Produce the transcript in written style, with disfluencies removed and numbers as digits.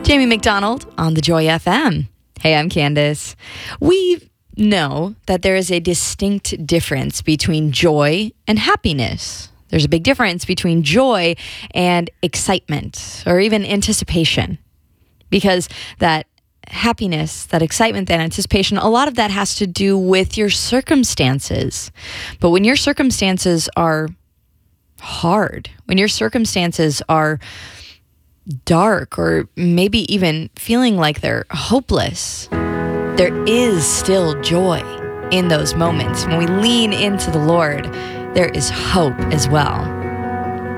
Jamie McDonald on the Joy FM. Hey, I'm Candace. We know that there is a distinct difference between joy and happiness. There's a big difference between joy and excitement or even anticipation, because that happiness, that excitement, that anticipation, a lot of that has to do with your circumstances. But when your circumstances are hard, when your circumstances are dark, or maybe even feeling like they're hopeless, there is still joy in those moments. When we lean into the Lord, there is hope as well.